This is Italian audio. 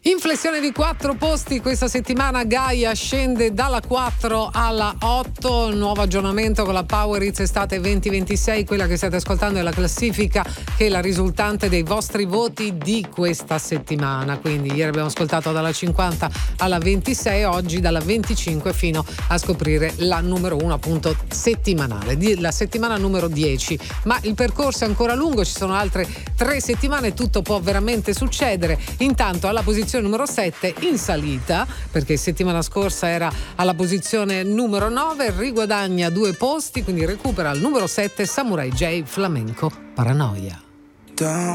In flessione di 4 posti questa settimana Gaia scende dalla 4 alla 8, nuovo aggiornamento con la Power Hits Estate 2026, quella che state ascoltando è la classifica che è la risultante dei vostri voti di questa settimana, quindi ieri abbiamo ascoltato dalla 50 alla 26, oggi dalla 25 fino a scoprire la numero 1 appunto settimanale, la settimana numero 10, ma il percorso è ancora lungo, ci sono altre 3 settimane, tutto può veramente succedere. Intanto alla posizione numero 7 in salita, perché settimana scorsa era alla posizione numero 9, riguadagna 2 posti, quindi recupera al numero 7 Samurai J, Flamenco Paranoia.